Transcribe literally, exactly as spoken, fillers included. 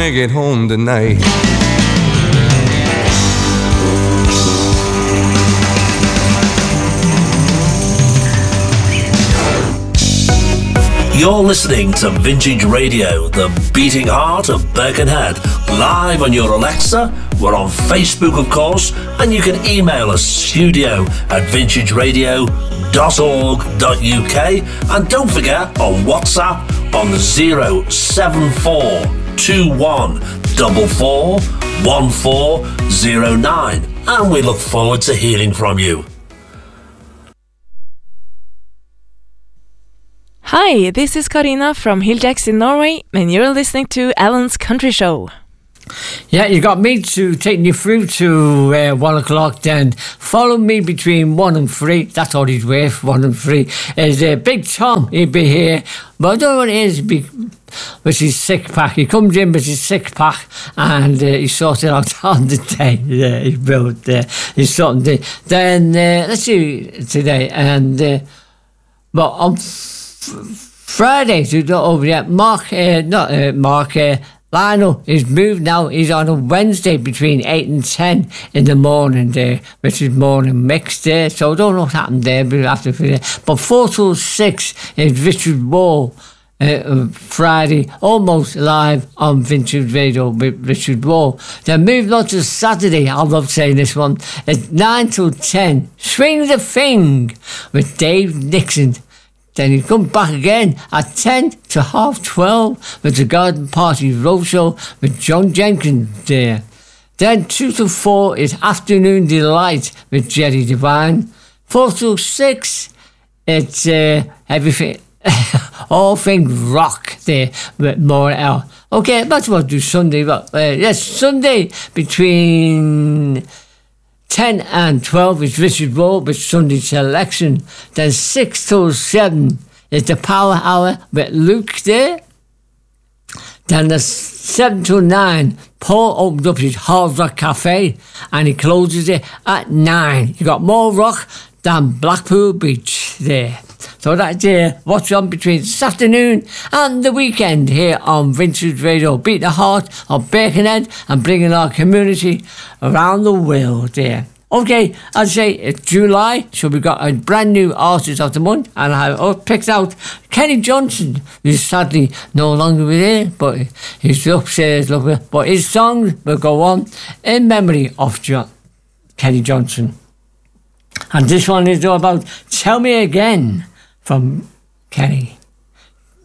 make it home tonight. You're listening to Vintage Radio, the beating heart of Birkenhead, live on your Alexa. We're on Facebook, of course, and you can email us studio at vintage radio dot org dot U K, and don't forget on WhatsApp on zero seven four two one four four one four zero nine, and we look forward to hearing from you. Hi, this is Karina from Hilljacks in Norway, and you're listening to Alan's Country Show. Yeah, you got me to taking you through to uh, one o'clock. Then follow me between one and three. That's all he's worth. One and three is uh, Big Tom. He'll be here, but I don't know what it is. Be, with his six pack, he comes in with his six pack, and uh, he sorts it out on the day. Yeah, he built. Uh, he's sorting it. Then uh, let's see today, and uh, but on Friday, so not over yet. Mark, uh, not uh, Mark. Uh, Lionel is moved now. He's on a Wednesday between eight and ten in the morning there, which is morning mix there. So I don't know what happened there, but after but four till six is Richard Wall. Uh, Friday, almost live on Vintage Radio with Richard Wall. Then moving on to Saturday, I love saying this one. It's nine till ten. Swing the Thing with Dave Nixon. Then he comes back again at ten to half twelve with the Garden Party Roadshow with John Jenkins there. Then two to four is Afternoon Delight with Jerry Devine. four to six, it's uh, everything, all things rock there with more L. Okay, that's what I do Sunday. But, uh, yes, Sunday between ten and twelve is Richard Rowe with Sunday Selection. Then six till seven is the Power Hour with Luke there. Then the seven till nine, Paul opens up his Hard Rock Cafe and he closes it at nine. You got more rock than Blackpool Beach there. So that's uh, what's on between this afternoon and the weekend here on Vintage Radio. Beat the heart of Birkenhead and bringing our community around the world there. Okay, I'd say it's July, so we've got a brand new artist of the month, and I picked out Kenny Johnson, who's sadly no longer with here, but he's upstairs looking. But his song will go on in memory of John, Kenny Johnson. And this one is all about Tell Me Again from Kenny.